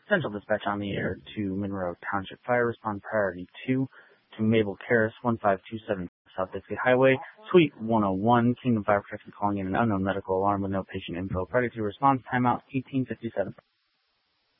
Central Dispatch on the air to Monroe Township Fire. Respond priority 2 to Mabel Karras, 1527 South Biscayne Highway, Suite 101. Kingdom Fire Protection calling in an unknown medical alarm with no patient info. Priority 2 response. Timeout 1857.